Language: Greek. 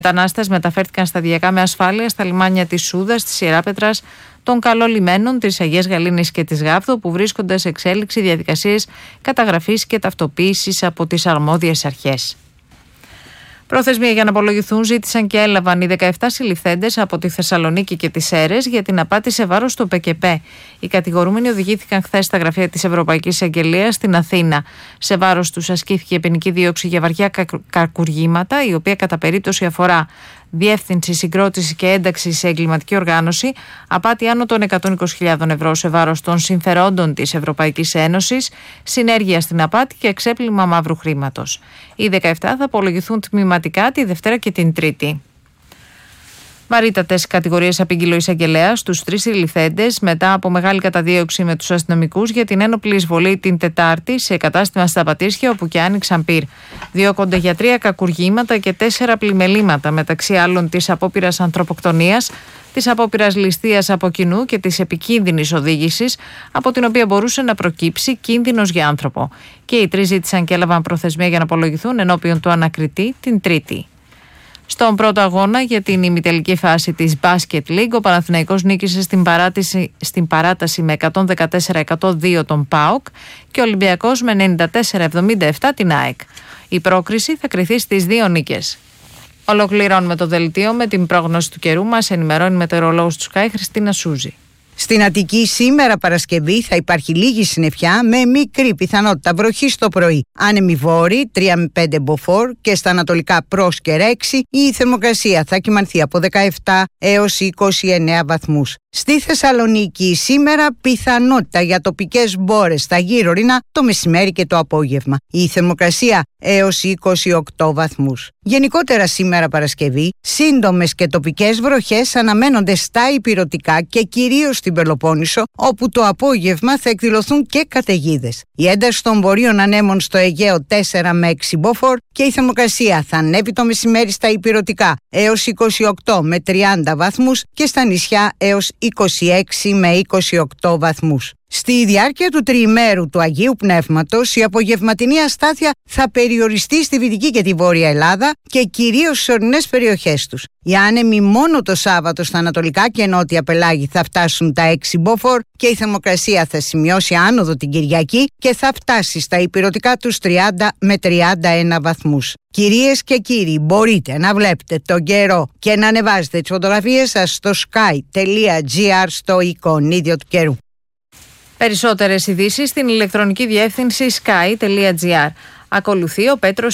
Μετανάστες μεταφέρθηκαν σταδιακά με ασφάλεια στα λιμάνια της Σούδας, της Ιεράπετρας, των Καλολιμένων, της Αγίας Γαλήνης και της Γάβδο, που βρίσκονται σε εξέλιξη διαδικασίες καταγραφής και ταυτοποίησης από τις αρμόδιες αρχές. Προθεσμία για να απολογηθούν ζήτησαν και έλαβαν οι 17 συλληφθέντες από τη Θεσσαλονίκη και τις Σέρρες για την απάτη σε βάρος του ΠΚΠ. Οι κατηγορούμενοι οδηγήθηκαν χθες στα γραφεία της Ευρωπαϊκής Αγγελίας στην Αθήνα. Σε βάρος τους ασκήθηκε ποινική δίωξη για βαριά κακουργήματα, η οποία κατά περίπτωση αφορά διεύθυνση, συγκρότηση και ένταξη σε εγκληματική οργάνωση, απάτη άνω των 120.000 ευρώ σε βάρος των συμφερόντων της Ευρωπαϊκής Ένωσης, συνέργεια στην απάτη και εξέπλυμα μαύρου χρήματος. Οι 17 θα απολογηθούν τμηματικά τη Δευτέρα και την Τρίτη. Βαρύτατες κατηγορίες απήγγειλε ο εισαγγελέας στους 3 συλληφθέντες μετά από μεγάλη καταδίωξη με τους αστυνομικούς για την ένοπλη εισβολή την Τετάρτη σε κατάστημα στα Πατήσια, όπου και άνοιξαν πυρ. Διώκονται για 3 κακουργήματα και 4 πλημελήματα, μεταξύ άλλων της απόπειρας ανθρωποκτονίας, της απόπειρας ληστείας από κοινού και της επικίνδυνης οδήγησης, από την οποία μπορούσε να προκύψει κίνδυνος για άνθρωπο. Και οι 3 ζήτησαν και έλαβαν προθεσμία για να απολογηθούν ενώπιον του ανακριτή την Τρίτη. Στον πρώτο αγώνα για την ημιτελική φάση της Basket League, ο Παναθηναϊκός νίκησε στην παράταση με 114-102 τον ΠΑΟΚ και ο Ολυμπιακός με 94-77 την ΑΕΚ. Η πρόκριση θα κριθεί στις 2 νίκες. Ολοκληρώνουμε το δελτίο με την πρόγνωση του καιρού. Μας ενημερώνει η μετεωρολόγος του Sky, Χριστίνα Σούζη. Στην Αττική σήμερα Παρασκευή θα υπάρχει λίγη συννεφιά με μικρή πιθανότητα βροχής το πρωί. Άνεμοι βόρειοι 3 με 5 μποφόρ και στα ανατολικά Πρόσκαιρα 6 η θερμοκρασία θα κυμανθεί από 17 έως 29 βαθμούς. Στη Θεσσαλονίκη σήμερα πιθανότητα για τοπικές μπόρες στα γύρω-ρήνα το μεσημέρι και το απόγευμα. Η θερμοκρασία έως 28 βαθμούς. Γενικότερα σήμερα Παρασκευή, σύντομες και τοπικές βροχές αναμένονται στα ηπειρωτικά και κυρίως στην Πελοπόννησο, όπου το απόγευμα θα εκδηλωθούν και καταιγίδες. Η ένταση των βορείων ανέμων στο Αιγαίο 4 με 6 μποφόρ και η θερμοκρασία θα ανέβει το μεσημέρι στα ηπειρωτικά έως 28 με 30 βαθμούς και στα νησιά έως 26 με 28 βαθμούς. Στη διάρκεια του τριημέρου του Αγίου Πνεύματος, η απογευματινή αστάθεια θα περιοριστεί στη Δυτική και τη Βόρεια Ελλάδα και κυρίως στις ορεινές περιοχές τους. Οι άνεμοι μόνο το Σάββατο στα ανατολικά και νότια πελάγη θα φτάσουν τα 6 μποφόρ και η θερμοκρασία θα σημειώσει άνοδο την Κυριακή και θα φτάσει στα ηπειρωτικά τους 30 με 31 βαθμούς. Κυρίες και κύριοι, μπορείτε να βλέπετε τον καιρό και να ανεβάζετε τις φωτογραφίες σας στο sky.gr στο εικονίδιο του καιρού. Περισσότερες ειδήσεις στην ηλεκτρονική διεύθυνση sky.gr. Ακολουθεί ο Πέτρος